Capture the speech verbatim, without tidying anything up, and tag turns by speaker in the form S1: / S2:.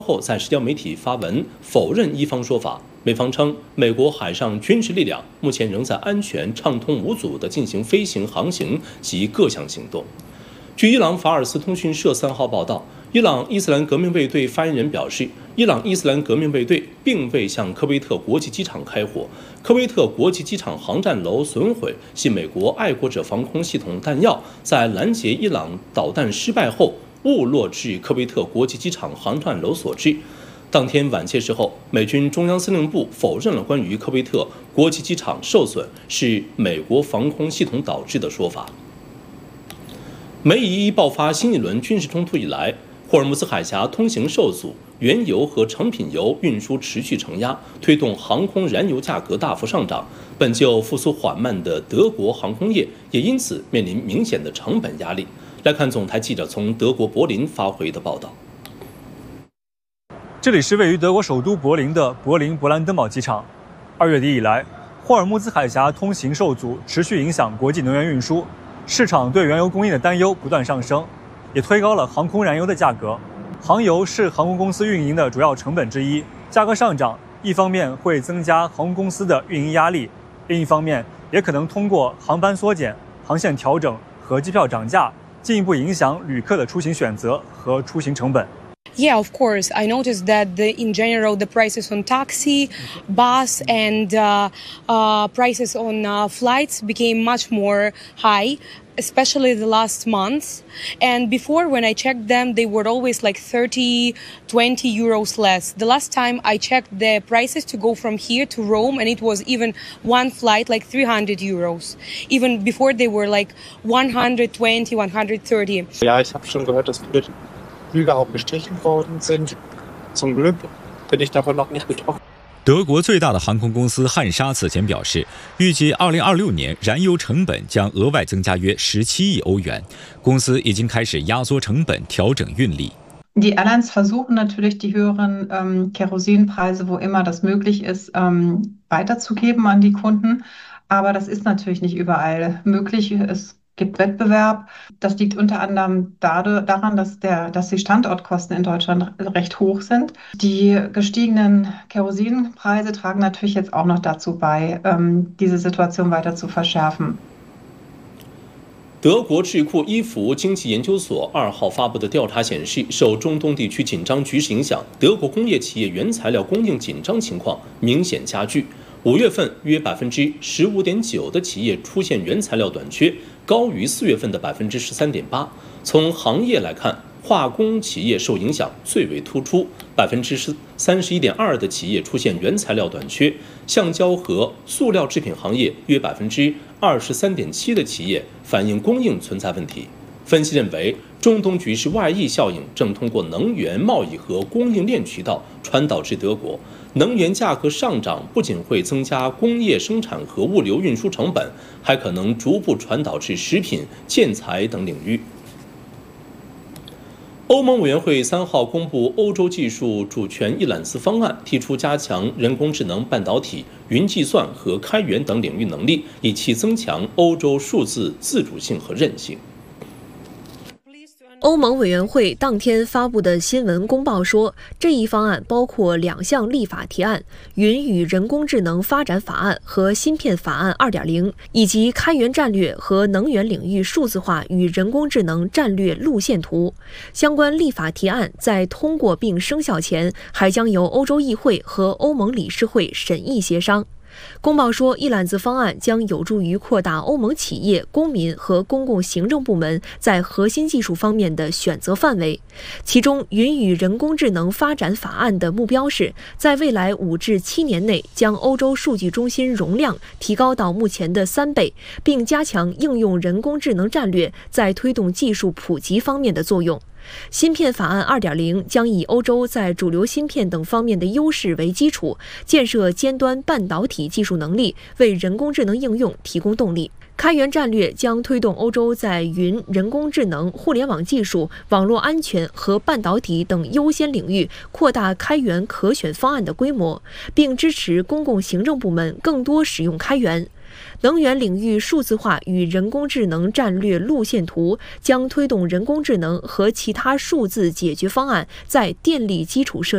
S1: 后在社交媒体发文否认伊方说法。美方称，美国海上军事力量目前仍在安全、畅通无阻地进行飞行、航行及各项行动。据伊朗法尔斯通讯社三号报道，伊朗伊斯兰革命卫队发言人表示，伊朗伊斯兰革命卫队并未向科威特国际机场开火，科威特国际机场航站楼损毁系美国爱国者防空系统弹药在拦截伊朗导弹失败后误落至科威特国际机场航站楼所致。当天晚些时候，美军中央司令部否认了关于科威特国际机场受损是美国防空系统导致的说法。美以一爆发新一轮军事冲突以来，霍尔木兹海峡通行受阻，原油和成品油运输持续承压，推动航空燃油价格大幅上涨。本就复苏缓慢的德国航空业也因此面临明显的成本压力。来看总台记者从德国柏林发回的报道。
S2: 这里是位于德国首都柏林的柏林勃兰登堡机场。二月底以来，霍尔木兹海峡通行受阻，持续影响国际能源运输，市场对原油供应的担忧不断上升，也推高了航空燃油的价格。航油是航空公司运营的主要成本之一，价格上涨，一方面会增加航空公司的运营压力，另一方面也可能通过航班缩减、航线调整和机票涨价，进一步影响旅客的出行选择和出行成本。
S3: Yeah, of course. I noticed that the, in general the prices on taxi, bus, and uh, uh, prices on uh, flights became much more high, especially the last month. And before, when I checked them, they were always like thirty, twenty euros less. The last time I checked the prices to go from here to Rome, and it was even one flight like three hundred euros. Even before, they were like one hundred twenty, one hundred thirty.
S4: Ja, ich habe schon gehört, dass viele Flüge auch gestrichen worden sind. Zum Glück bin ich davon noch nicht betroffen.
S5: 德国最大的航空公司汉莎此前表示，预计二零二六年燃油成本将额外增加约十七亿欧元。公司已经开始压缩成本，调整运力。
S6: Die Airlines versuchen natürlich, die höheren ähm, Kerosinpreise, wo immer das möglich ist, ähm, weiterzugeben an die Kunden. Aber das ist natürlich nicht überall möglich. Es gibt Wettbewerb. Das liegt unter anderem daran, dass, der, dass die Standortkosten in Deutschland recht hoch sind. Die gestiegenen Kerosinpreise tragen natürlich jetzt auch noch dazu bei, ähm, diese Situation weiter zu verschärfen.
S1: 德国智库伊弗经济研究所二号发布的调查显示，受中东地区紧张局势影响，德国工业企业原材料供应紧张情况明显加剧。五月份约百分之十五点九的企业出现原材料短缺，高于四月份的百分之十三点八。从行业来看，化工企业受影响最为突出，百分之三十一点二的企业出现原材料短缺。橡胶和塑料制品行业约百分之二十三点七的企业反映供应存在问题。分析认为，中东局势外溢效应正通过能源、贸易和供应链渠道传导至德国。能源价格上涨不仅会增加工业生产和物流运输成本，还可能逐步传导至食品、建材等领域。欧盟委员会三号公布欧洲技术主权一揽子方案，提出加强人工智能、半导体、云计算和开源等领域能力，以期增强欧洲数字自主性和韧性。
S7: 欧盟委员会当天发布的新闻公报说，这一方案包括两项立法提案：云与人工智能发展法案和芯片法案 二点零， 以及开源战略和能源领域数字化与人工智能战略路线图。相关立法提案在通过并生效前，还将由欧洲议会和欧盟理事会审议协商。公报说，一揽子方案将有助于扩大欧盟企业、公民和公共行政部门在核心技术方面的选择范围。其中，云与人工智能发展法案的目标是在未来五至七年内将欧洲数据中心容量提高到目前的三倍，并加强应用人工智能战略在推动技术普及方面的作用。芯片法案 二点零 将以欧洲在主流芯片等方面的优势为基础，建设尖端半导体技术能力，为人工智能应用提供动力。开源战略将推动欧洲在云、人工智能、互联网技术、网络安全和半导体等优先领域扩大开源可选方案的规模，并支持公共行政部门更多使用开源。能源领域数字化与人工智能战略路线图将推动人工智能和其他数字解决方案在电力基础设